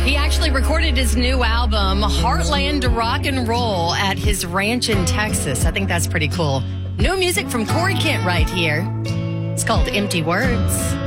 He actually recorded his new album, Heartland Rock and Roll, at his ranch in Texas. I think that's pretty cool. New music from Corey Kent right here. It's called Empty Words.